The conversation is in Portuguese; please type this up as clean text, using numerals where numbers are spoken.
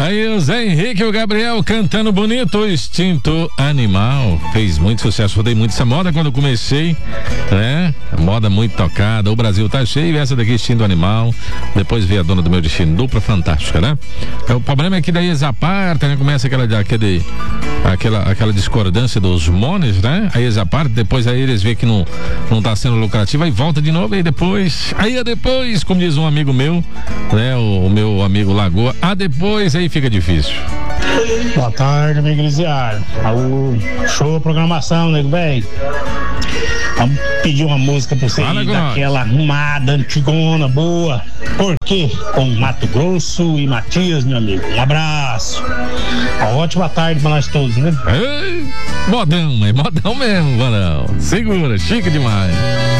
Aí o Zé Henrique e o Gabriel cantando bonito, Instinto Animal. Fez muito sucesso, rodei muito essa moda quando eu comecei, né? Moda muito tocada, o Brasil tá cheio, essa daqui, Instinto Animal. Depois veio a Dona do Meu Destino, dupla fantástica, né? O problema é que daí eles apartam, né? Começa aquela discordância dos mones, né? Aí eles apartam, depois aí eles veem que não tá sendo lucrativo, aí volta de novo, aí depois, como diz um amigo meu, né? O meu amigo Lagoa, depois aí fica difícil. Boa tarde, amigo Elisiário. Show, programação, nego velho. Vamos pedir uma música pra você aí, daquela arrumada, antigona, boa. Por quê? Com Mato Grosso e Matias, meu amigo. Um abraço. Uma ótima tarde pra nós todos, né? Ei, modão mesmo, modão. Segura, chique demais.